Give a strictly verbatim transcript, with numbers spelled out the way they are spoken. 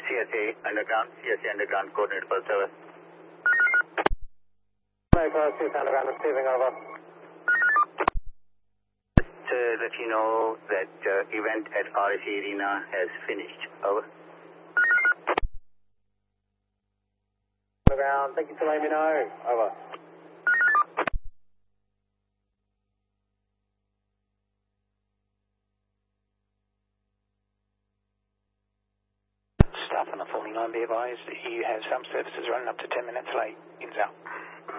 C S A underground, C S A underground, coordinate for service. Maple C S A underground, receiving over. To let you know that uh, event at R S C Arena has finished. Over. Underground, thank you for letting me know. Over. Staff on the forty-nine, be advised, you have some services running up to ten minutes late. Ins out.